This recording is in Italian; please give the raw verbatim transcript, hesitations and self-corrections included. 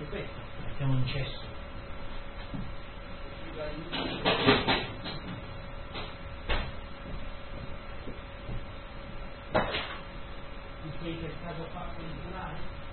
anche questo, mettiamo un cesso. Mi chiede il caso qua culturale?